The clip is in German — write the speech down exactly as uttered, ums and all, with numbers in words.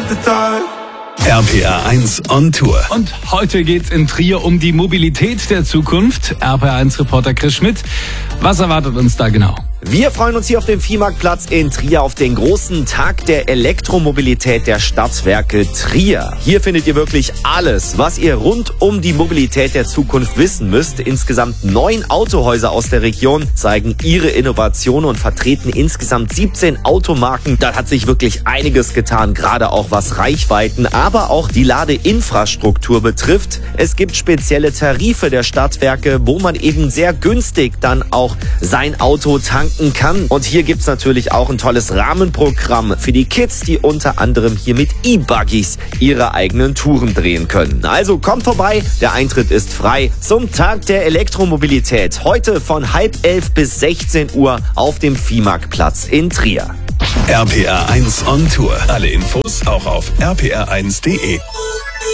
R P R eins on Tour. Und heute geht's in Trier um die Mobilität der Zukunft. R P R eins Reporter Chris Schmidt. Was erwartet uns da genau? Wir freuen uns hier auf dem Viehmarktplatz in Trier auf den großen Tag der Elektromobilität der Stadtwerke Trier. Hier findet ihr wirklich alles, was ihr rund um die Mobilität der Zukunft wissen müsst. Insgesamt neun Autohäuser aus der Region zeigen ihre Innovationen und vertreten insgesamt siebzehn Automarken. Da hat sich wirklich einiges getan, gerade auch was Reichweiten, aber auch die Ladeinfrastruktur betrifft. Es gibt spezielle Tarife der Stadtwerke, wo man eben sehr günstig dann auch sein Auto tanken kann. Und hier gibt's natürlich auch ein tolles Rahmenprogramm für die Kids, die unter anderem hier mit E-Buggies ihre eigenen Touren drehen können. Also kommt vorbei, der Eintritt ist frei zum Tag der Elektromobilität. Heute von halb elf bis sechzehn Uhr auf dem Viehmarktplatz in Trier. R P R eins on Tour. Alle Infos auch auf r p r eins punkt de.